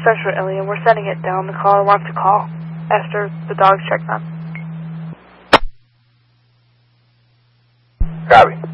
Central Alien. We're sending it down. The caller wants to call after the dog's checked on. Copy.